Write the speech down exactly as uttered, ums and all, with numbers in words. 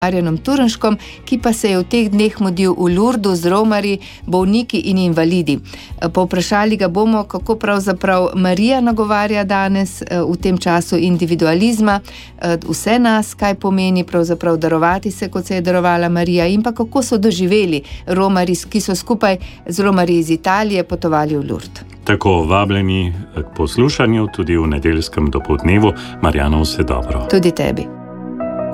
Marjanom Turnškom, ki pa se je v teh dneh mudil v Lurdu z romarji, bolniki in invalidi. Povprašali ga bomo, kako pravzaprav Marija nagovarja danes v tem času individualizma, vse nas, kaj pomeni pravzaprav darovati se, kot se je darovala Marija, in pa kako so doživeli romarji, ki so skupaj z romarji iz Italije potovali v Lurd. Tako vabljeni k poslušanju tudi v nedeljskem dopoldnevu. Marjano, vse dobro. Tudi tebi.